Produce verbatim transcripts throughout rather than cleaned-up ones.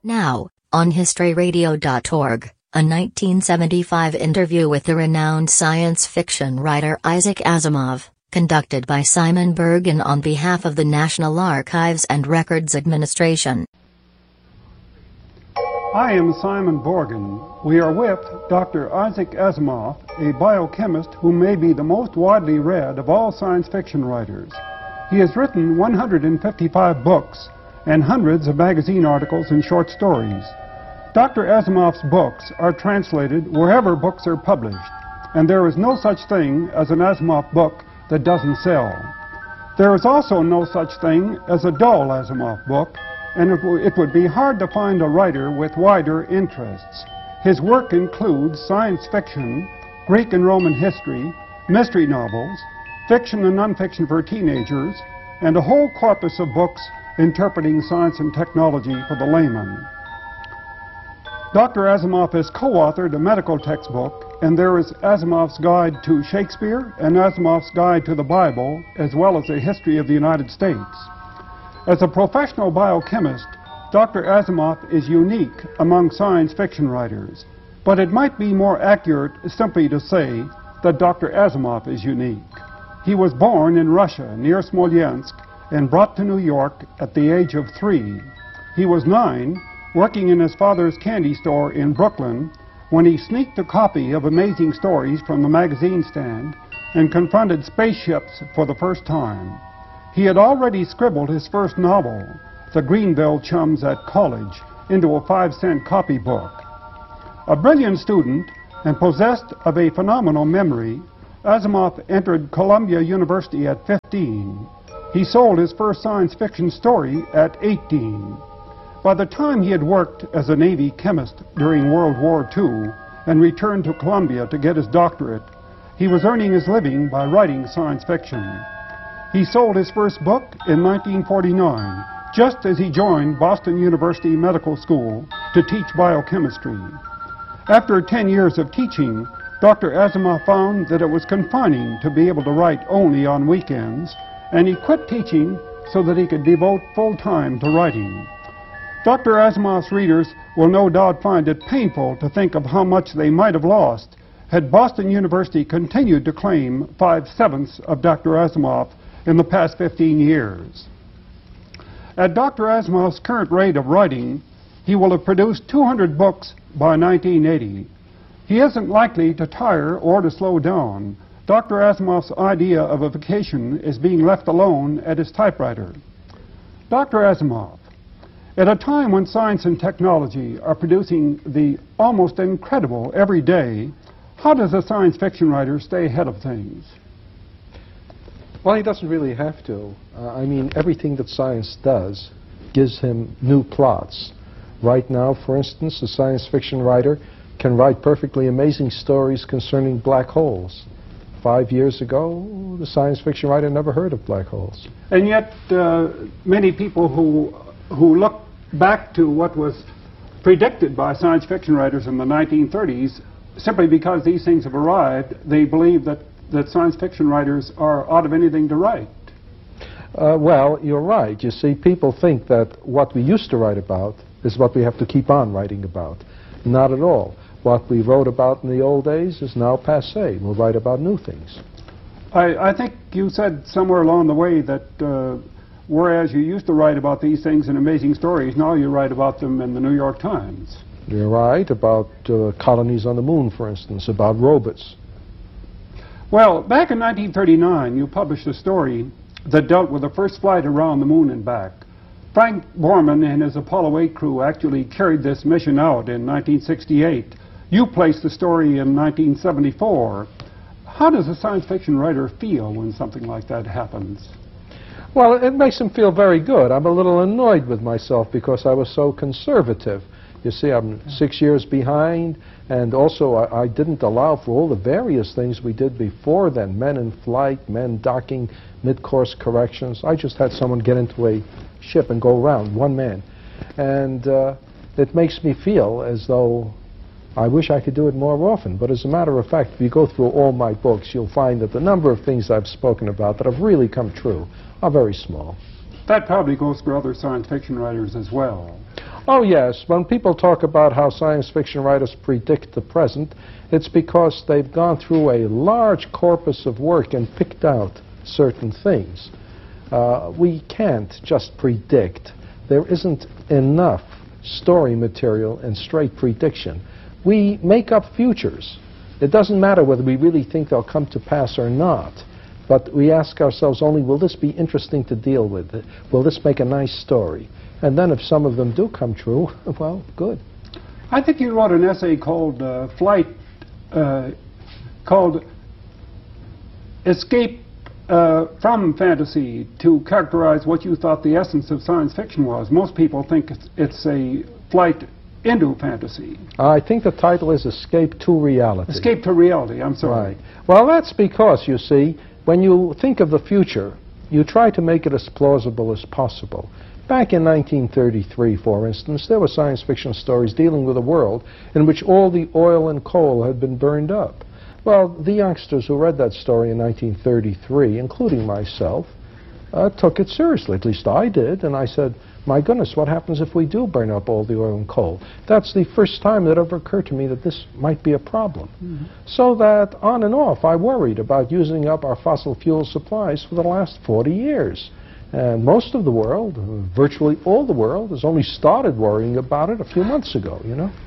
Now, on history radio dot org, a nineteen seventy-five interview with the renowned science fiction writer Isaac Asimov, conducted by Simon Bergen on behalf of the National Archives and Records Administration. I am Simon Borgen. We are with Doctor Isaac Asimov, a biochemist who may be the most widely read of all science fiction writers. He has written one hundred fifty-five books and hundreds of magazine articles and short stories. Doctor Asimov's books are translated wherever books are published, and there is no such thing as an Asimov book that doesn't sell. There is also no such thing as a dull Asimov book, and it, it would be hard to find a writer with wider interests. His work includes science fiction, Greek and Roman history, mystery novels, fiction and nonfiction for teenagers, and a whole corpus of books interpreting science and technology for the layman. Doctor Asimov has co-authored a medical textbook, and there is Asimov's Guide to Shakespeare and Asimov's Guide to the Bible, as well as a history of the United States. As a professional biochemist, Doctor Asimov is unique among science fiction writers, but it might be more accurate simply to say that Doctor Asimov is unique. He was born in Russia, near Smolensk, and brought to New York at the age of three. He was nine, working in his father's candy store in Brooklyn, when he sneaked a copy of Amazing Stories from the magazine stand and confronted spaceships for the first time. He had already scribbled his first novel, The Greenville Chums at College, into a five-cent copybook. A brilliant student and possessed of a phenomenal memory, Asimov entered Columbia University at fifteen. He sold his first science fiction story at eighteen. By the time he had worked as a Navy chemist during World War Two and returned to Columbia to get his doctorate, he was earning his living by writing science fiction. He sold his first book in nineteen forty-nine, just as he joined Boston University Medical School to teach biochemistry. After ten years of teaching, Doctor Asimov found that it was confining to be able to write only on weekends, and he quit teaching so that he could devote full time to writing. Doctor Asimov's readers will no doubt find it painful to think of how much they might have lost had Boston University continued to claim five-sevenths of Doctor Asimov in the past fifteen years. At Doctor Asimov's current rate of writing, he will have produced two hundred books by nineteen eighty. He isn't likely to tire or to slow down. Doctor Asimov's idea of a vacation is being left alone at his typewriter. Doctor Asimov, at a time when science and technology are producing the almost incredible every day, how does a science fiction writer stay ahead of things? Well, he doesn't really have to. Uh, I mean, everything that science does gives him new plots. Right now, for instance, a science fiction writer can write perfectly amazing stories concerning black holes. Five years ago, the science fiction writer never heard of black holes. And yet, uh, many people who, who look back to what was predicted by science fiction writers in the nineteen thirties, simply because these things have arrived, they believe that, that science fiction writers are out of anything to write. Uh, well, you're right. You see, people think that what we used to write about is what we have to keep on writing about. Not at all. What we wrote about in the old days is now passé. We'll write about new things. I, I think you said somewhere along the way that uh, whereas you used to write about these things in Amazing Stories, now you write about them in the New York Times. You're right, about uh, colonies on the moon, for instance, about robots. Well, back in nineteen thirty-nine, you published a story that dealt with the first flight around the moon and back. Frank Borman and his Apollo eight crew actually carried this mission out in nineteen sixty-eight. You placed the story in nineteen seventy-four. How does a science fiction writer feel when something like that happens? Well, it makes him feel very good. I'm a little annoyed with myself because I was so conservative. You see, I'm six years behind, and also I, I didn't allow for all the various things we did before then, men in flight, men docking, mid-course corrections. I just had someone get into a ship and go around, one man. And uh, it makes me feel as though I wish I could do it more often. But as a matter of fact, if you go through all my books, you'll find that the number of things I've spoken about that have really come true are very small. That probably goes for other science fiction writers as well. Oh, yes. When people talk about how science fiction writers predict the present, it's because they've gone through a large corpus of work and picked out certain things. Uh, we can't just predict. There isn't enough story material and straight prediction. We make up futures. It doesn't matter whether we really think they'll come to pass or not, but we ask ourselves only, will this be interesting to deal with? Will this make a nice story? And then if some of them do come true, well, good. I think you wrote an essay called uh, Flight, uh, called Escape uh, from Fantasy, to characterize what you thought the essence of science fiction was. Most people think it's, it's a flight into fantasy. I think the title is Escape to Reality. Escape to Reality, I'm sorry. Right. Well, that's because, you see, when you think of the future, you try to make it as plausible as possible. Back in nineteen thirty-three, for instance, there were science fiction stories dealing with a world in which all the oil and coal had been burned up. Well, the youngsters who read that story in nineteen thirty-three, including myself, uh, took it seriously. At least I did. And I said, my goodness, what happens if we do burn up all the oil and coal? That's the first time that ever occurred to me that this might be a problem. Mm-hmm. So that on and off, I worried about using up our fossil fuel supplies for the last forty years. And most of the world, virtually all the world, has only started worrying about it a few months ago, you know.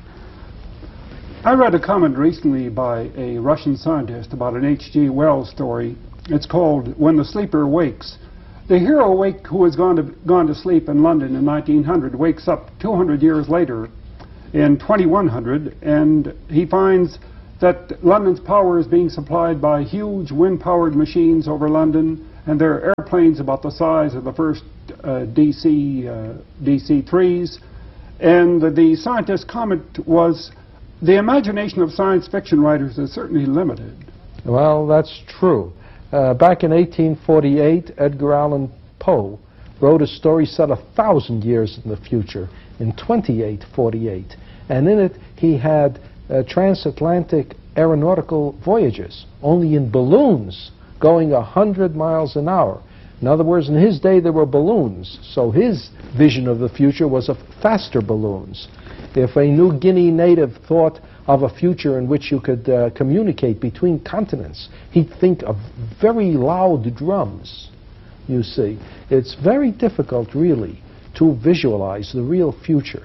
I read a comment recently by a Russian scientist about an H G Wells story. It's called When the Sleeper Wakes. The hero wake who has gone to, gone to sleep in London in nineteen hundred wakes up two hundred years later in twenty-one hundred, and he finds that London's power is being supplied by huge wind-powered machines over London, and there are airplanes about the size of the first uh, D C uh, D C threes. And the, the scientist's comment was, the imagination of science fiction writers is certainly limited. Well, that's true. Uh, back in eighteen forty-eight, Edgar Allan Poe wrote a story set a thousand years in the future, in twenty-eight forty-eight. And in it, he had uh, transatlantic aeronautical voyages, only in balloons, going a hundred miles an hour. In other words, in his day, there were balloons, so his vision of the future was of faster balloons. If a New Guinea native thought of a future in which you could uh, communicate between continents, he'd think of very loud drums, you see. It's very difficult, really, to visualize the real future.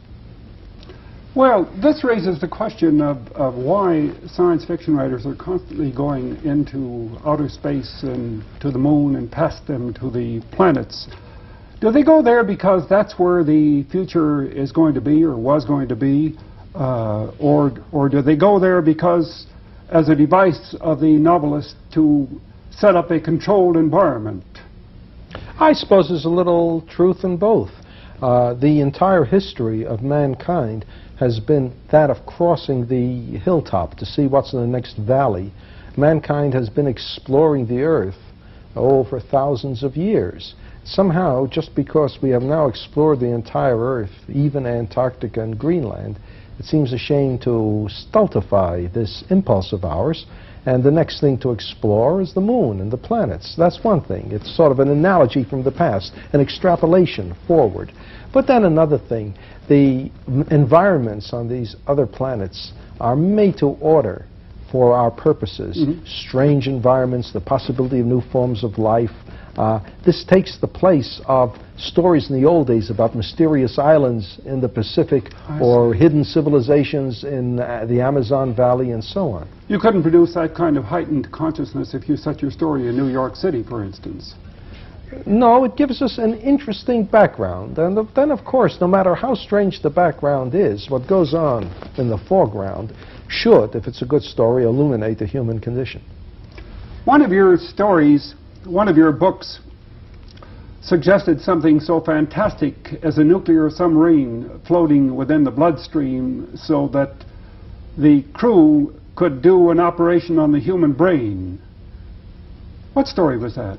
Well, this raises the question of, of why science fiction writers are constantly going into outer space and to the moon and past them to the planets. Do they go there because that's where the future is going to be or was going to be? Uh, or, or do they go there because as a device of the novelist to set up a controlled environment? I suppose there's a little truth in both. Uh, the entire history of mankind has been that of crossing the hilltop to see what's in the next valley. Mankind has been exploring the earth oh, for thousands of years. Somehow, just because we have now explored the entire earth, even Antarctica and Greenland, it seems a shame to stultify this impulse of ours. And the next thing to explore is the moon and the planets. That's one thing. It's sort of an analogy from the past, an extrapolation forward. But then another thing, the environments on these other planets are made to order for our purposes. Mm-hmm. Strange environments, the possibility of new forms of life. Uh, this takes the place of stories in the old days about mysterious islands in the Pacific or hidden civilizations in uh, the Amazon Valley and so on. You couldn't produce that kind of heightened consciousness if you set your story in New York City, for instance. No, it gives us an interesting background. And the, then, of course, no matter how strange the background is, what goes on in the foreground should, if it's a good story, illuminate the human condition. One of your stories, one of your books, suggested something so fantastic as a nuclear submarine floating within the bloodstream so that the crew could do an operation on the human brain. What story was that?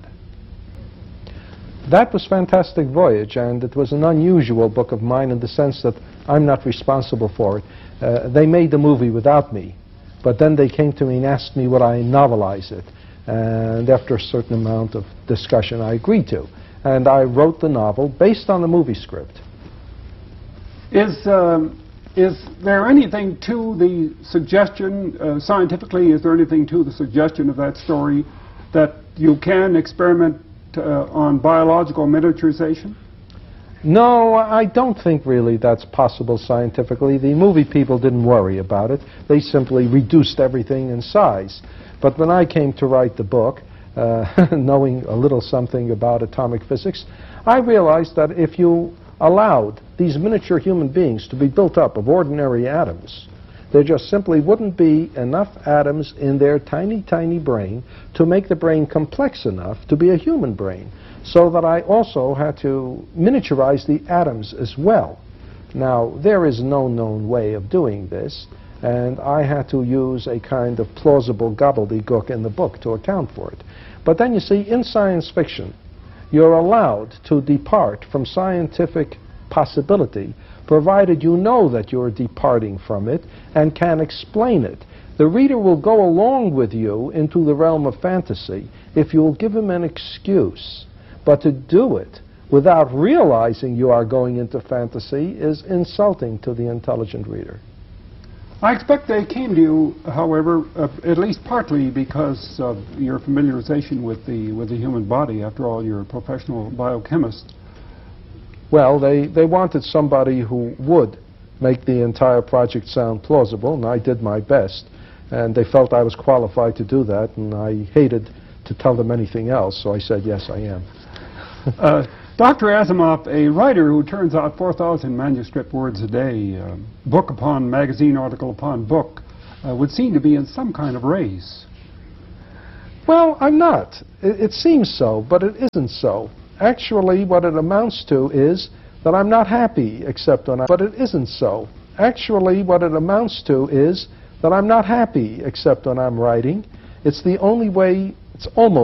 That was Fantastic Voyage, and it was an unusual book of mine in the sense that I'm not responsible for it. Uh, they made the movie without me, but then they came to me and asked me would I novelize it. And after a certain amount of discussion, I agreed to. And I wrote the novel based on the movie script. Is, um, is there anything to the suggestion, uh, scientifically, is there anything to the suggestion of that story that you can experiment uh, on biological miniaturization? No, I don't think really that's possible scientifically. The movie people didn't worry about it. They simply reduced everything in size. But when I came to write the book, uh, knowing a little something about atomic physics, I realized that if you allowed these miniature human beings to be built up of ordinary atoms, there just simply wouldn't be enough atoms in their tiny, tiny brain to make the brain complex enough to be a human brain. So that I also had to miniaturize the atoms as well. Now, there is no known way of doing this, and I had to use a kind of plausible gobbledygook in the book to account for it. But then you see, in science fiction, you're allowed to depart from scientific possibility, provided you know that you're departing from it and can explain it. The reader will go along with you into the realm of fantasy if you'll give him an excuse. But to do it without realizing you are going into fantasy is insulting to the intelligent reader. I expect they came to you, however, uh, at least partly because of your familiarization with the, with the human body. After all, you're a professional biochemist. Well, they, they wanted somebody who would make the entire project sound plausible, and I did my best. And they felt I was qualified to do that, and I hated to tell them anything else, so I said, yes, I am. uh, Doctor Asimov, a writer who turns out four thousand manuscript words a day, uh, book upon magazine, article upon book, uh, would seem to be in some kind of race. Well, I'm not. It, it seems so, but it isn't so. Actually, what it amounts to is that I'm not happy except when I... But it isn't so. Actually, what it amounts to is that I'm not happy except when I'm writing. It's the only way, it's almost